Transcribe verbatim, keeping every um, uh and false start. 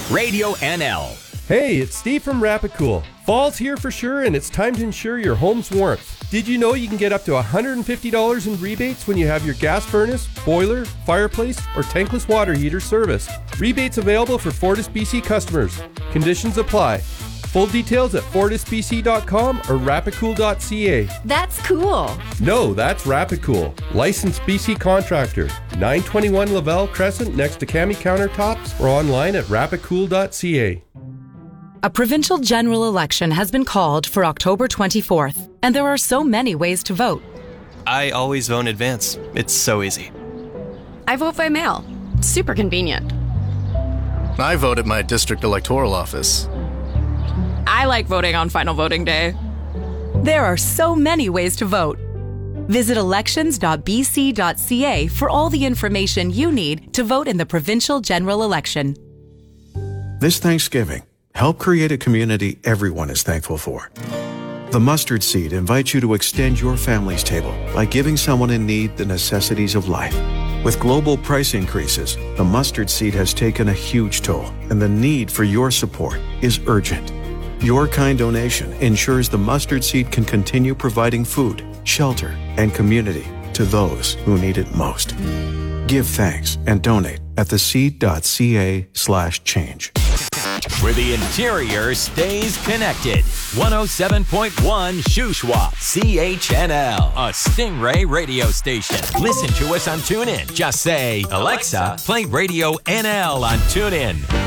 Radio N L. Hey, it's Steve from Rapicool. Fall's here for sure, and it's time to ensure your home's warmth. Did you know you can get up to one hundred fifty dollars in rebates when you have your gas furnace, boiler, fireplace, or tankless water heater serviced? Rebates available for FortisBC customers. Conditions apply. Full details at fortis b c dot com or rapicool dot c a. That's cool. No, that's Rapicool. Licensed B C contractor. nine twenty-one Lavelle Crescent next to Cami Countertops or online at rapicool dot c a. A provincial general election has been called for October twenty-fourth, and there are so many ways to vote. I always vote in advance. It's so easy. I vote by mail. Super convenient. I vote at my district electoral office. I like voting on final voting day. There are so many ways to vote. Visit elections dot b c dot c a for all the information you need to vote in the provincial general election. This Thanksgiving, help create a community everyone is thankful for. The Mustard Seed invites you to extend your family's table by giving someone in need the necessities of life. With global price increases, the Mustard Seed has taken a huge toll, and the need for your support is urgent. Your kind donation ensures the Mustard Seed can continue providing food, shelter, and community to those who need it most. Give thanks and donate at theseed dot c a slash change. Where the interior stays connected. one oh seven point one Shuswap, C H N L, a Stingray radio station. Listen to us on TuneIn. Just say, Alexa, play Radio N L on TuneIn.